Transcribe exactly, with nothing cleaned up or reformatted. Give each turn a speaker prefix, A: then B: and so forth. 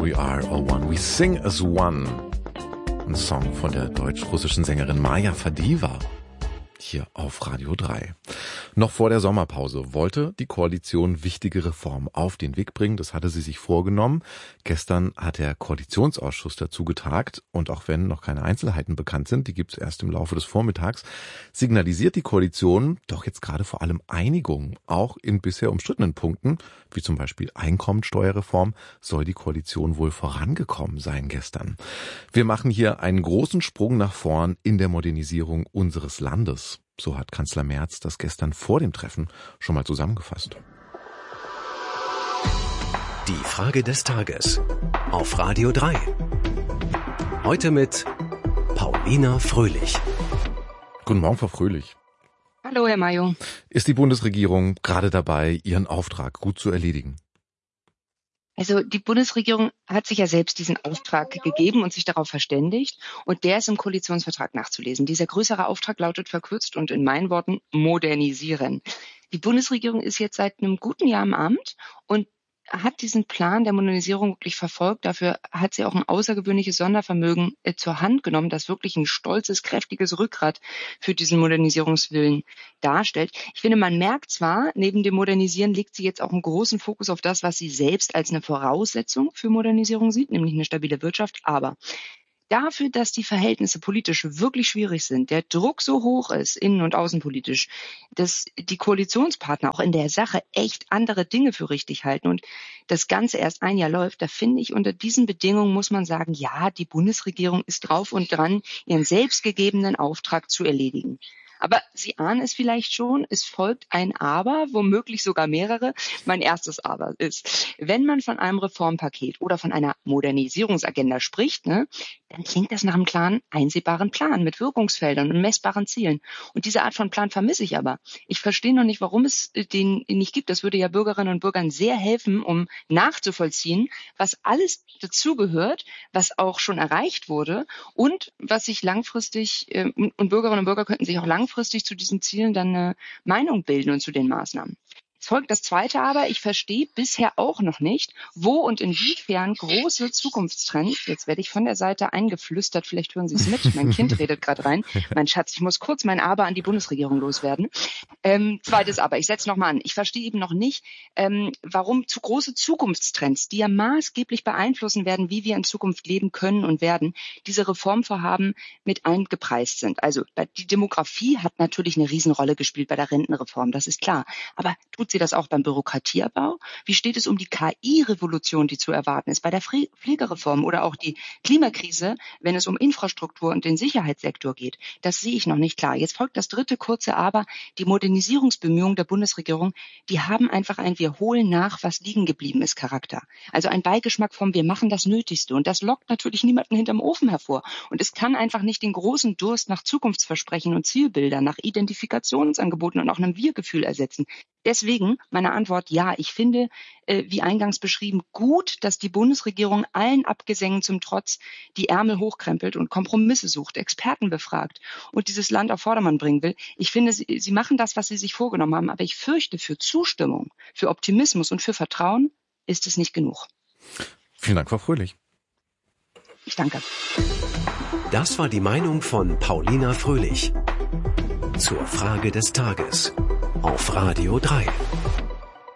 A: We are all one. We sing as one. Ein Song von der deutsch-russischen Sängerin Maja Fadeva. Hier auf Radio drei. Noch vor der Sommerpause wollte die Koalition wichtige Reformen auf den Weg bringen. Das hatte sie sich vorgenommen. Gestern hat der Koalitionsausschuss dazu getagt. Und auch wenn noch keine Einzelheiten bekannt sind, die gibt es erst im Laufe des Vormittags, signalisiert die Koalition doch jetzt gerade vor allem Einigung. Auch in bisher umstrittenen Punkten, wie zum Beispiel Einkommensteuerreform, soll die Koalition wohl vorangekommen sein gestern. Wir machen hier einen großen Sprung nach vorn in der Modernisierung unseres Landes. So hat Kanzler Merz das gestern vor dem Treffen schon mal zusammengefasst.
B: Die Frage des Tages auf Radio drei. Heute mit Paulina Fröhlich.
A: Guten Morgen, Frau Fröhlich.
C: Hallo, Herr Mayo.
A: Ist die Bundesregierung gerade dabei, ihren Auftrag gut zu erledigen?
C: Also die Bundesregierung hat sich ja selbst diesen Auftrag gegeben und sich darauf verständigt. Und der ist im Koalitionsvertrag nachzulesen. Dieser größere Auftrag lautet verkürzt und in meinen Worten modernisieren. Die Bundesregierung ist jetzt seit einem guten Jahr im Amt und hat diesen Plan der Modernisierung wirklich verfolgt. Dafür hat sie auch ein außergewöhnliches Sondervermögen äh, zur Hand genommen, das wirklich ein stolzes, kräftiges Rückgrat für diesen Modernisierungswillen darstellt. Ich finde, man merkt zwar, neben dem Modernisieren legt sie jetzt auch einen großen Fokus auf das, was sie selbst als eine Voraussetzung für Modernisierung sieht, nämlich eine stabile Wirtschaft, aber dafür, dass die Verhältnisse politisch wirklich schwierig sind, der Druck so hoch ist, innen- und außenpolitisch, dass die Koalitionspartner auch in der Sache echt andere Dinge für richtig halten und das Ganze erst ein Jahr läuft, da finde ich, unter diesen Bedingungen muss man sagen, ja, die Bundesregierung ist drauf und dran, ihren selbstgegebenen Auftrag zu erledigen. Aber Sie ahnen es vielleicht schon, es folgt ein Aber, womöglich sogar mehrere. Mein erstes Aber ist, wenn man von einem Reformpaket oder von einer Modernisierungsagenda spricht, ne, dann klingt das nach einem klaren, einsehbaren Plan mit Wirkungsfeldern und messbaren Zielen. Und diese Art von Plan vermisse ich aber. Ich verstehe noch nicht, warum es den nicht gibt. Das würde ja Bürgerinnen und Bürgern sehr helfen, um nachzuvollziehen, was alles dazugehört, was auch schon erreicht wurde und was sich langfristig, äh, und Bürgerinnen und Bürger könnten sich auch langfristig langfristig zu diesen Zielen dann eine Meinung bilden und zu den Maßnahmen. Es folgt das Zweite aber, ich verstehe bisher auch noch nicht, wo und inwiefern große Zukunftstrends, jetzt werde ich von der Seite eingeflüstert, vielleicht hören Sie es mit, mein Kind redet gerade rein, mein Schatz, ich muss kurz mein Aber an die Bundesregierung loswerden. Ähm, zweites Aber, ich setze nochmal an, ich verstehe eben noch nicht, ähm, warum zu große Zukunftstrends, die ja maßgeblich beeinflussen werden, wie wir in Zukunft leben können und werden, diese Reformvorhaben mit eingepreist sind. Also die Demografie hat natürlich eine Riesenrolle gespielt bei der Rentenreform, das ist klar, aber tut sie das auch beim Bürokratieabbau? Wie steht es um die K I-Revolution, die zu erwarten ist bei der Pflegereform oder auch die Klimakrise, wenn es um Infrastruktur und den Sicherheitssektor geht? Das sehe ich noch nicht klar. Jetzt folgt das dritte kurze Aber. Die Modernisierungsbemühungen der Bundesregierung, die haben einfach ein Wir holen nach, was liegen geblieben ist Charakter. Also ein Beigeschmack vom Wir machen das Nötigste. Und das lockt natürlich niemanden hinterm Ofen hervor. Und es kann einfach nicht den großen Durst nach Zukunftsversprechen und Zielbildern, nach Identifikationsangeboten und auch einem Wir-Gefühl ersetzen. Deswegen meine Antwort, ja, ich finde, äh, wie eingangs beschrieben, gut, dass die Bundesregierung allen Abgesängen zum Trotz die Ärmel hochkrempelt und Kompromisse sucht, Experten befragt und dieses Land auf Vordermann bringen will. Ich finde, sie, sie machen das, was sie sich vorgenommen haben, aber ich fürchte, für Zustimmung, für Optimismus und für Vertrauen ist es nicht genug.
A: Vielen Dank, Frau Fröhlich.
C: Ich danke.
B: Das war die Meinung von Paulina Fröhlich zur Frage des Tages auf Radio drei.